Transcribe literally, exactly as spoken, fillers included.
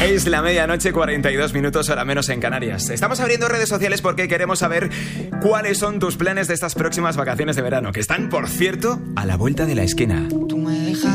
Es la medianoche, cuarenta y dos minutos, hora menos en Canarias. Estamos abriendo redes sociales porque queremos saber cuáles son tus planes de estas próximas vacaciones de verano, que están, por cierto, a la vuelta de la esquina. Tú me dejas